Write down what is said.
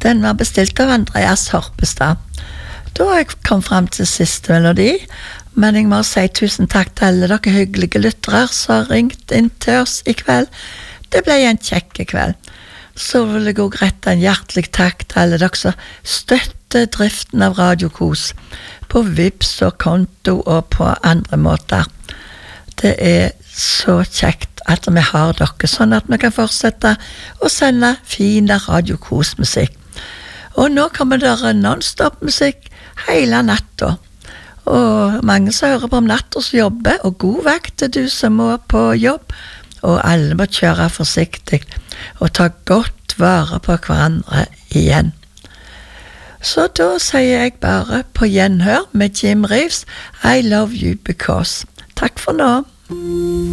Den var bestilt av Andreas Horpestad. Da jeg kom frem til siste melodi, men jeg må si tusen takk til alle dere hyggelige lyttere som har ringt inn til oss i kveld. Det ble en kjekk kveld. Så vil jeg også rette en hjertelig takk til alle dere som støtter driften av Radio Kos på Vips og konto og på andre måter. Det så kjekt at vi har dere, sånn at vi kan fortsette å sende fine Radio Kos-musikk. Og nå kommer det non-stop musikk hele natta. Og mange som hører på om natta som jobber, og god vekt til du som må på jobb. Og alle må kjøre forsiktig og ta godt vare på hverandre igjen. Så da sier jeg bare på gjenhør med Jim Reeves, I love you because. Takk for nå.